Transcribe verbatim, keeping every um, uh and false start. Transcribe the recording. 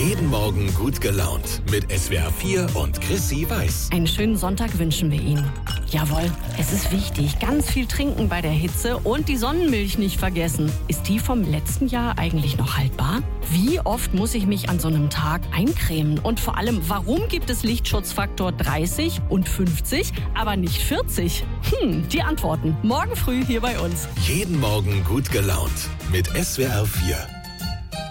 Jeden Morgen gut gelaunt mit S W R vier und Chrissy Weiß. Einen schönen Sonntag wünschen wir Ihnen. Jawohl, es ist wichtig, ganz viel trinken bei der Hitze und die Sonnenmilch nicht vergessen. Ist die vom letzten Jahr eigentlich noch haltbar? Wie oft muss ich mich an so einem Tag eincremen? Und vor allem, warum gibt es Lichtschutzfaktor dreißig und fünfzig, aber nicht vierzig? Hm, die Antworten morgen früh hier bei uns. Jeden Morgen gut gelaunt mit S W R vier.